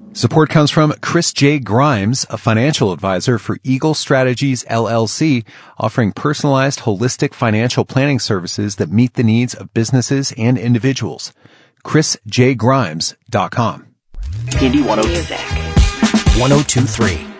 Support comes from Chris J. Grimes, a financial advisor for Eagle Strategies, LLC, offering personalized, holistic financial planning services that meet the needs of businesses and individuals. ChrisJGrimes.com. Indie 102. Music. 102.3.